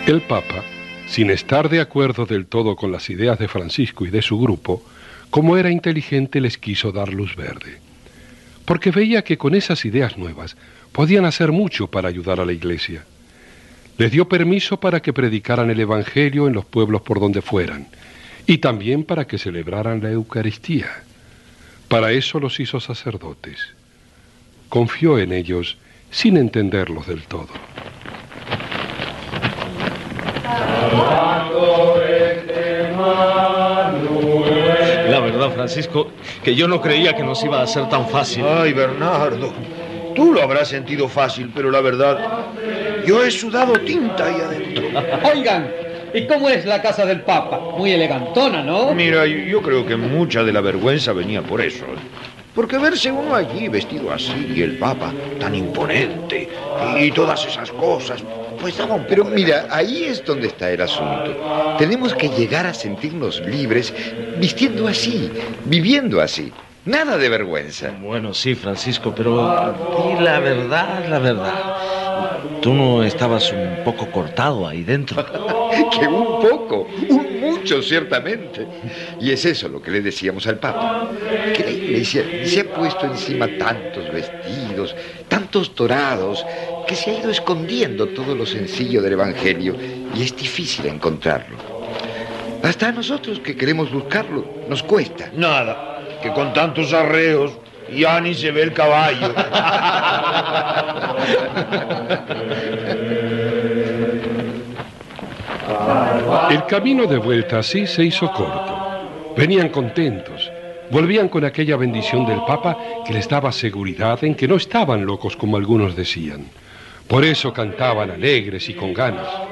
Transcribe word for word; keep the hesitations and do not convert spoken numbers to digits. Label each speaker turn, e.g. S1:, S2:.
S1: El Papa, sin estar de acuerdo del todo con las ideas de Francisco y de su grupo, como era inteligente, les quiso dar luz verde. Porque veía que con esas ideas nuevas podían hacer mucho para ayudar a la Iglesia. Les dio permiso para que predicaran el Evangelio en los pueblos por donde fueran, y también para que celebraran la Eucaristía. Para eso los hizo sacerdotes. Confió en ellos sin entenderlos del todo.
S2: La verdad, Francisco, que yo no creía que nos iba a ser tan fácil.
S3: Ay, Bernardo, tú lo habrás sentido fácil, pero la verdad, yo he sudado tinta ahí adentro.
S4: Oigan, ¿y cómo es la casa del Papa? Muy elegantona, ¿no?
S3: Mira, yo creo que mucha de la vergüenza venía por eso. Porque verse uno allí vestido así, y el Papa tan imponente, y todas esas cosas, pues daba un poco.
S5: Pero mira, ahí es donde está el asunto. Tenemos que llegar a sentirnos libres vistiendo así, viviendo así. Nada de vergüenza.
S2: Bueno, sí, Francisco, pero... Y la verdad, la verdad... Tú no estabas un poco cortado ahí dentro.
S5: Que un poco, un mucho, ciertamente. Y es eso lo que le decíamos al Papa. Que la Iglesia se ha puesto encima tantos vestidos, tantos dorados, que se ha ido escondiendo todo lo sencillo del Evangelio y es difícil encontrarlo. Hasta a nosotros que queremos buscarlo, nos cuesta.
S3: Nada, que con tantos arreos ya ni se ve el caballo.
S1: El camino de vuelta así se hizo corto. Venían contentos. Volvían con aquella bendición del Papa que les daba seguridad en que no estaban locos como algunos decían. Por eso cantaban alegres y con ganas.